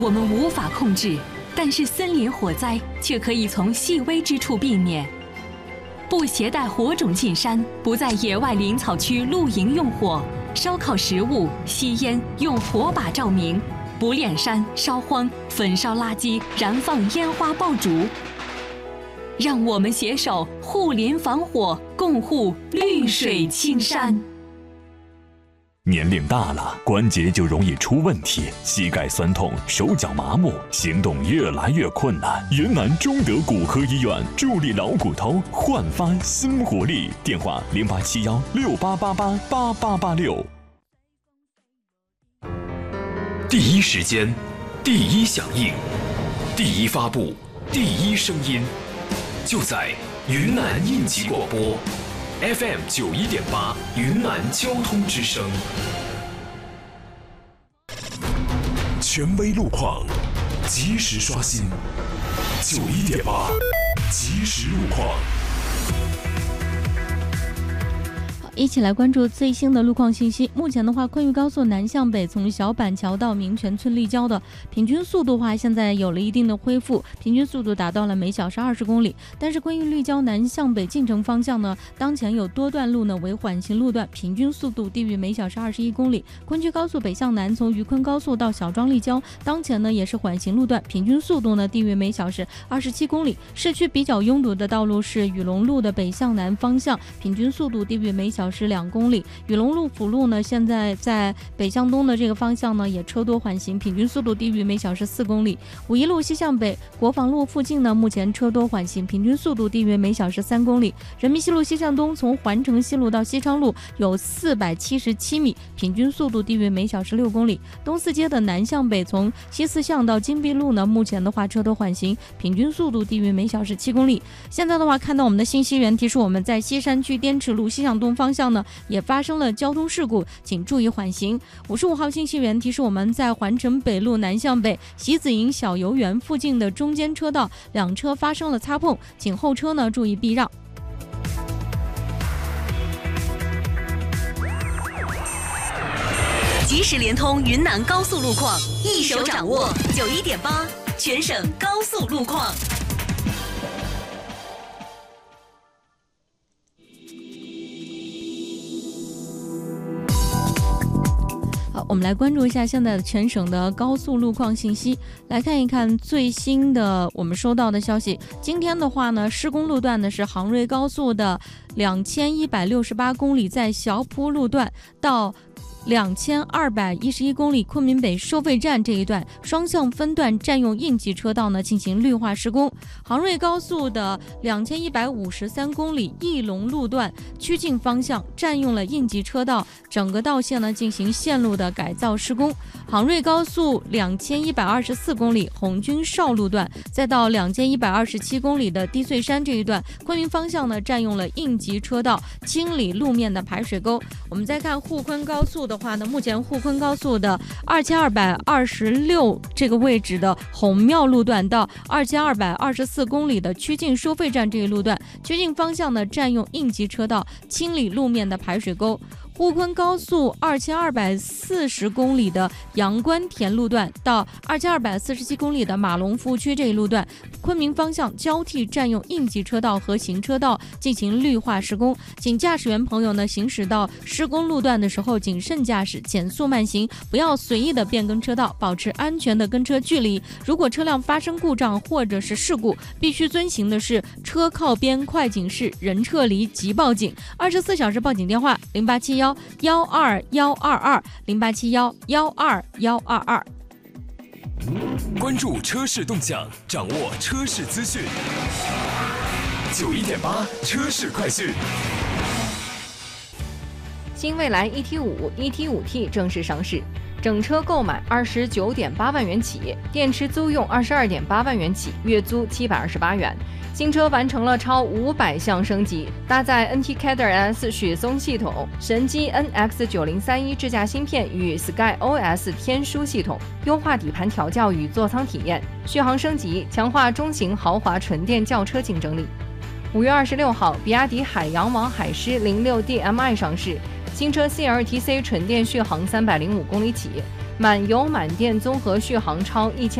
我们无法控制，但是森林火灾却可以从细微之处避免。不携带火种进山，不在野外林草区露营用火，烧烤食物、吸烟用火把照明，不炼山、烧荒、焚烧垃圾、燃放烟花爆竹。让我们携手护林防火，共护绿水青山。 年龄大了，关节就容易出问题，膝盖酸痛，手脚麻木，行动越来越困难。云南中德骨科医院助力老骨头，焕发新活力。电话087168888886。 第一时间，第一响应，第一发布，第一声音，就在云南应急广播 FM 91.8云南交通之声。 权威路况，及时刷新。91.8即时路况。 一起来关注最新的路况信息。目前的话，昆玉高速南向北从小板桥到民权村立交的平均速度话，现在有了一定的恢复，平均速度达到了每小时20公里。但是昆玉立交南向北进城方向呢，当前有多段路呢为缓行路段，平均速度低于每小时21公里。昆区高速北向南从禺昆高速到小庄立交，当前呢也是缓行路段，平均速度呢低于每小时27公里。市区比较拥堵的道路是雨龙路的北向南方向，平均速度低于每小时2公里。雨龙路辅路呢，现在在北向东的这个方向呢，也车多缓行，平均速度低于每小时4公里。五一路西向北国防路附近呢，目前车多缓行，平均速度低于每小时3公里。人民西路西向东从环城西路到西昌路有477米，平均速度低于每小时6公里。东四街的南向北从西四巷到金碧路呢，目前的话车多缓行，平均速度低于每小时7公里。现在的话，看到我们的信息源提示我们在西山区滇池路西向东方向呢，也发生了交通事故，请注意缓行。55号信息源提示我们在环城北路南向北习子营小游园附近的中间车道两车发生了擦碰，请后车呢注意避让。 即时联通云南高速路况，一手掌握91.8全省高速路况。 好，我们来关注一下现在的全省的高速路况信息。来看一看最新的我们收到的消息。今天的话呢，施工路段呢是杭瑞高速的2168公里，在小浦路段到2211公里昆明北收费站这一段双向分段占用应急车道呢进行绿化施工。杭瑞高速的2153公里义龙路段曲靖方向占用了应急车道，整个道线呢进行线路的改造施工。杭瑞高速2124公里红军哨路段再到2127公里的低穗山这一段昆明方向呢占用了应急车道，清理路面的排水沟。我们再看沪昆高速的话呢，目前沪昆高速的2226这个位置的孔庙路段到2224公里的曲靖收费站这一路段，曲靖方向呢占用应急车道，清理路面的排水沟。沪昆高速2240公里的阳关田路段到2247公里的马龙服务区这一路段，昆明方向交替占用应急车道和行车道进行绿化施工，请驾驶员朋友呢行驶到施工路段的时候谨慎驾驶，减速慢行，不要随意的变更车道，保持安全的跟车距离。如果车辆发生故障或者是事故，必须遵行的是车靠边快警示，人撤离即报警。24小时报警电话08711220122，0871122。 关注车市动向，掌握车市资讯。91.8车市快讯。 新蔚来 ET5、ET5T 正式上市，整车购买29.8万元起，电池租用22.8万元起，月租728元。新车完成了超500项升级，搭载 NT Cadder S 雪松系统、神机 NX9031 智驾芯片与 Sky OS 天书系统，优化底盘调教与座舱体验，续航升级，强化中型豪华纯电轿车竞争力。5月26号，比亚迪海洋王海狮 06 DMI 上市，新车 CLTC 纯电续航305公里起， 满油满电综合续航超1000